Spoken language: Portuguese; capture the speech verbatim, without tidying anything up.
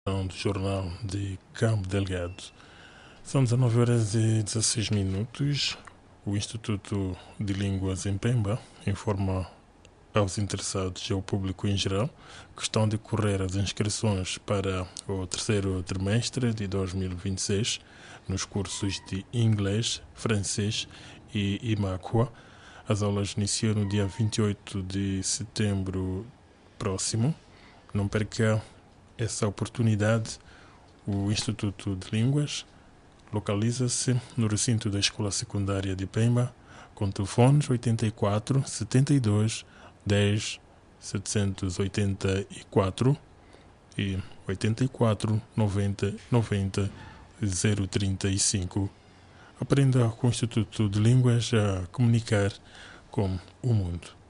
do Jornal de Cabo Delgado. São dezenove horas e dezesseis minutos. O Instituto de Línguas em Pemba informa aos interessados e ao público em geral que estão a decorrer as inscrições para o terceiro trimestre de dois mil e vinte e seis nos cursos de inglês, francês e imácua. As aulas iniciam no dia vinte e oito de setembro próximo. Não perca essa oportunidade. O Instituto de Línguas localiza-se no recinto da Escola Secundária de Pemba, com telefones oitenta e quatro, setenta e dois, dez, setecentos e oitenta e quatro e oitenta e quatro, noventa, noventa, zero trinta e cinco. Aprenda com o Instituto de Línguas a comunicar com o mundo.